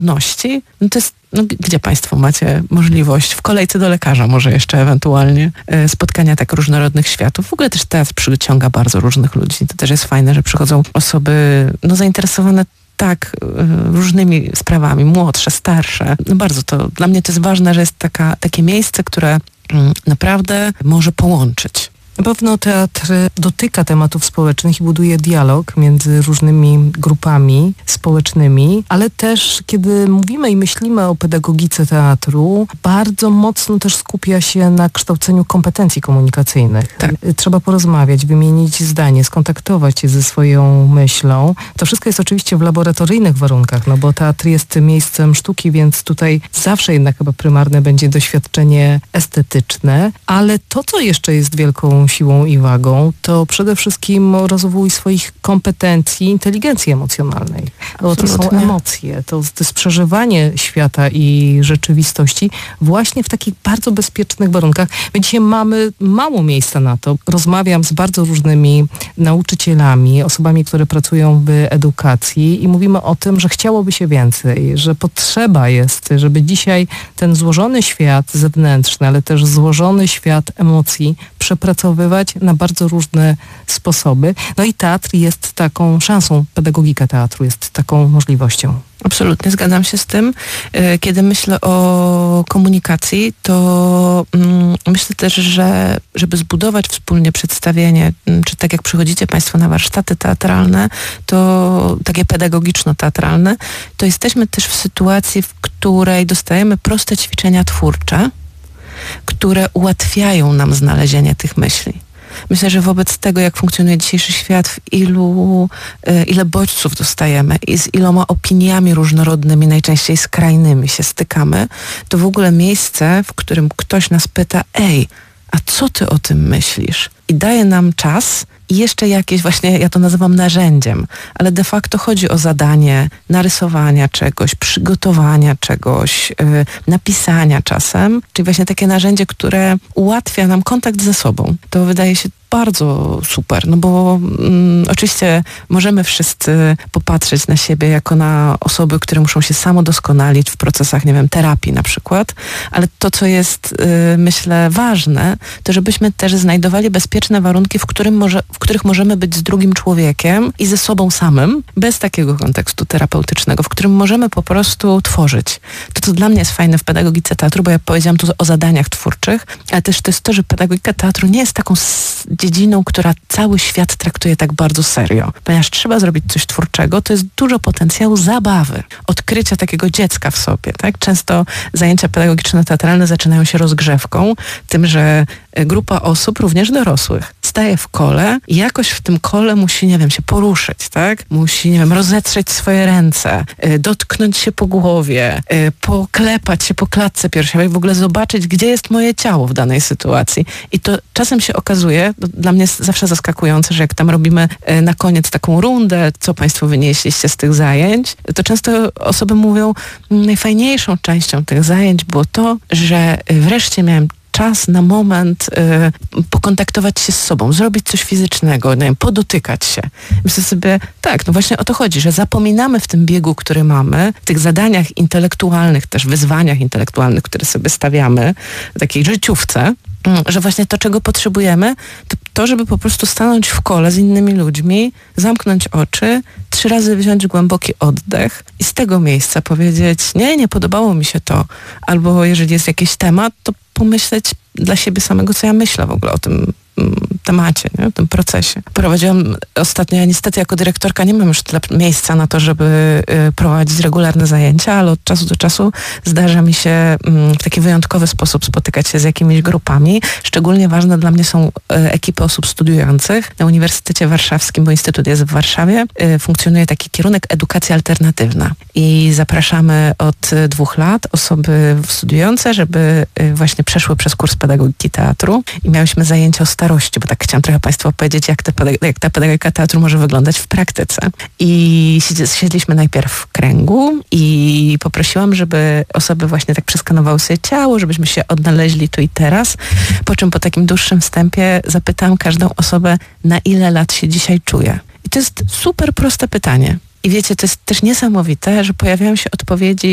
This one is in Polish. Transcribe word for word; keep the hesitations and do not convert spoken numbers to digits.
różnorodności, no to jest, no, gdzie Państwo macie możliwość? W kolejce do lekarza może jeszcze ewentualnie e, spotkania tak różnorodnych światów. W ogóle też teatr przyciąga bardzo różnych ludzi. To też jest fajne, że przychodzą osoby no, zainteresowane tak y, różnymi sprawami, młodsze, starsze. No bardzo to, dla mnie to jest ważne, że jest taka, takie miejsce, które y, naprawdę może połączyć. Na pewno teatr dotyka tematów społecznych i buduje dialog między różnymi grupami społecznymi, ale też kiedy mówimy i myślimy o pedagogice teatru, bardzo mocno też skupia się na kształceniu kompetencji komunikacyjnych. Tak. Trzeba porozmawiać, wymienić zdanie, skontaktować się ze swoją myślą. To wszystko jest oczywiście w laboratoryjnych warunkach, no bo teatr jest miejscem sztuki, więc tutaj zawsze jednak chyba prymarne będzie doświadczenie estetyczne, ale to, co jeszcze jest wielką siłą i wagą, to przede wszystkim rozwój swoich kompetencji, inteligencji emocjonalnej. Bo to są emocje, to, to jest przeżywanie świata i rzeczywistości właśnie w takich bardzo bezpiecznych warunkach. My dzisiaj mamy mało miejsca na to. Rozmawiam z bardzo różnymi nauczycielami, osobami, które pracują w edukacji i mówimy o tym, że chciałoby się więcej, że potrzeba jest, żeby dzisiaj ten złożony świat zewnętrzny, ale też złożony świat emocji przepracowywać na bardzo różne sposoby. No i teatr jest taką szansą, pedagogika teatru jest taką możliwością. Absolutnie, zgadzam się z tym. Kiedy myślę o komunikacji, to mm, myślę też, że żeby zbudować wspólnie przedstawienie, czy tak jak przychodzicie Państwo na warsztaty teatralne, to takie pedagogiczno-teatralne, to jesteśmy też w sytuacji, w której dostajemy proste ćwiczenia twórcze, które ułatwiają nam znalezienie tych myśli. Myślę, że wobec tego, jak funkcjonuje dzisiejszy świat, w ilu, ile bodźców dostajemy i z iloma opiniami różnorodnymi, najczęściej skrajnymi się stykamy, to w ogóle miejsce, w którym ktoś nas pyta, ej, a co ty o tym myślisz? I daje nam czas i jeszcze jakieś, właśnie ja to nazywam narzędziem, ale de facto chodzi o zadanie narysowania czegoś, przygotowania czegoś, yy, napisania czasem, czyli właśnie takie narzędzie, które ułatwia nam kontakt ze sobą. To wydaje się bardzo super, no bo mm, oczywiście możemy wszyscy popatrzeć na siebie jako na osoby, które muszą się samodoskonalić w procesach, nie wiem, terapii na przykład, ale to, co jest, yy, myślę, ważne, to żebyśmy też znajdowali bezpieczne warunki, w, którym może, w których możemy być z drugim człowiekiem i ze sobą samym, bez takiego kontekstu terapeutycznego, w którym możemy po prostu tworzyć. To, co dla mnie jest fajne w pedagogice teatru, bo ja powiedziałam tu o zadaniach twórczych, ale też to jest to, że pedagogika teatru nie jest taką dziedziną, która cały świat traktuje tak bardzo serio. Ponieważ trzeba zrobić coś twórczego, to jest dużo potencjału zabawy, odkrycia takiego dziecka w sobie. Tak? Często zajęcia pedagogiczno-teatralne zaczynają się rozgrzewką, tym, że grupa osób, również dorosłych, staje w kole i jakoś w tym kole musi, nie wiem, się poruszyć, tak? Musi, nie wiem, rozetrzeć swoje ręce, y, dotknąć się po głowie, y, poklepać się po klatce piersiowej, w ogóle zobaczyć, gdzie jest moje ciało w danej sytuacji. I to czasem się okazuje, dla mnie jest zawsze zaskakujące, że jak tam robimy y, na koniec taką rundę, co Państwo wynieśliście z tych zajęć, to często osoby mówią, najfajniejszą częścią tych zajęć było to, że y, wreszcie miałem czas na moment y, pokontaktować się z sobą, zrobić coś fizycznego, nie wiem, podotykać się. Myślę sobie, tak, no właśnie o to chodzi, że zapominamy w tym biegu, który mamy, w tych zadaniach intelektualnych, też wyzwaniach intelektualnych, które sobie stawiamy, w takiej życiówce, że właśnie to, czego potrzebujemy, to to, żeby po prostu stanąć w kole z innymi ludźmi, zamknąć oczy, trzy razy wziąć głęboki oddech i z tego miejsca powiedzieć, nie, nie podobało mi się to, albo jeżeli jest jakiś temat, to pomyśleć dla siebie samego, co ja myślę w ogóle o tym temacie, nie? O tym procesie. Prowadziłam ostatnio, ja niestety jako dyrektorka nie mam już tyle miejsca na to, żeby y, prowadzić regularne zajęcia, ale od czasu do czasu zdarza mi się y, w taki wyjątkowy sposób spotykać się z jakimiś grupami. Szczególnie ważne dla mnie są y, ekipy osób studiujących. Na Uniwersytecie Warszawskim, bo Instytut jest w Warszawie, y, funkcjonuje taki kierunek edukacja alternatywna i zapraszamy od y, dwóch lat osoby studiujące, żeby y, właśnie przeszły przez kurs pedagogiki teatru i miałyśmy zajęcia o starości, bo tak chciałam trochę Państwu opowiedzieć, jak, te, jak ta pedagogika teatru może wyglądać w praktyce. I siedliśmy najpierw w kręgu i poprosiłam, żeby osoby właśnie tak przeskanowały sobie ciało, żebyśmy się odnaleźli tu i teraz, po czym po takim dłuższym wstępie zapytałam każdą osobę, na ile lat się dzisiaj czuje. I to jest super proste pytanie. I wiecie, to jest też niesamowite, że pojawiają się odpowiedzi